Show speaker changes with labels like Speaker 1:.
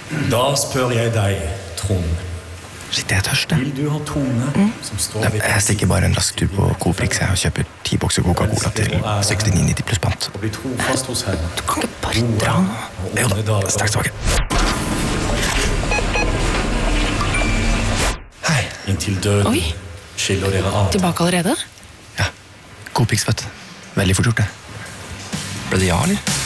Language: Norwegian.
Speaker 1: Da spør jeg deg, Trond.
Speaker 2: Shit, jeg er tørst, jeg.
Speaker 1: Vil du ha Tone som står ved
Speaker 2: Jeg stikker bare en rask tur på Coprix og kjøper 10 bokser Coca-Cola til 69,90 pluss pant.
Speaker 1: og bli trofast hos henne?
Speaker 2: Du kan ikke bare dra nå. Jo da, straks tilbake. Hei.
Speaker 1: Inntil døden
Speaker 3: Oi.
Speaker 1: skiller dere av.
Speaker 3: Tilbake allerede?
Speaker 2: Ja, Coprix, vet du. Veldig fort gjort det. Ble det ja, eller?